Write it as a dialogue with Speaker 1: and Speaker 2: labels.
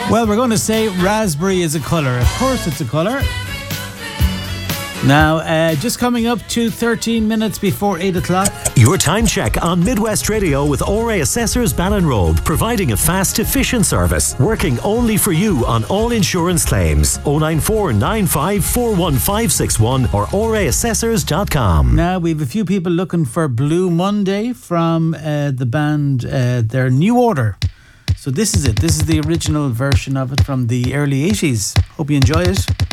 Speaker 1: Well, we're going to say raspberry is a colour. Of course it's a colour. Now, just coming up to 13 minutes before 8 o'clock.
Speaker 2: Your time check on Midwest Radio with ORA Assessors Ballinrobe, providing a fast, efficient service, working only for you on all insurance claims. 094 95 41561 or oraassessors.com.
Speaker 1: Now, we have a few people looking for Blue Monday from the band, their New Order. So this is it. This is the original version of it from the early 80s. Hope you enjoy it.